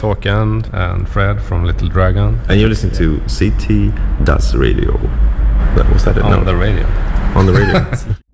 Håkan and Fred from Little Dragon. And you're listening to CT Das Radio. Was that it? On the radio. On the radio.